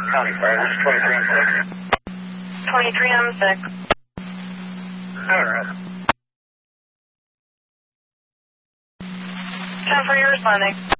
County Fire, this is 23 on 6. 23 on 6. Alright. 10 for your responding.